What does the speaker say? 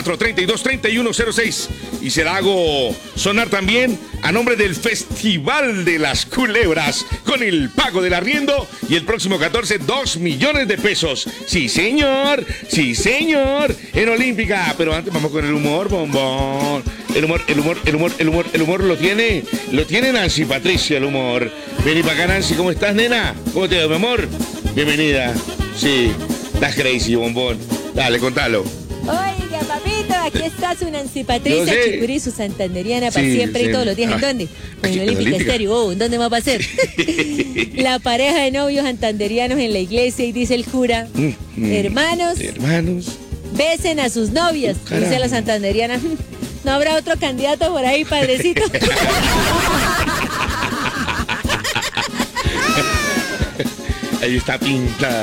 432-3106. Y se la hago sonar también a nombre del Festival de las Culebras, con el pago del arriendo y el próximo 14, 2 millones de pesos. Sí, señor, en Olímpica. Pero antes vamos con el humor, bombón. El humor lo tiene Nancy Patricia, el humor. Vení para acá, Nancy, ¿cómo estás, nena? ¿Cómo te va, mi amor? Bienvenida. Sí, estás crazy, bombón. Dale, contalo. Oiga, papito, aquí está su Nancy Patricia Chicurí, su santanderiana para siempre y todos los días. ¿En dónde? En el Olímpica Estéreo. ¿En dónde va a ser? La pareja de novios santanderianos en la iglesia, y dice el cura, hermanos, besen a sus novias. Dice la santanderiana, ¿no habrá otro candidato por ahí, padrecito? Ahí está pintada.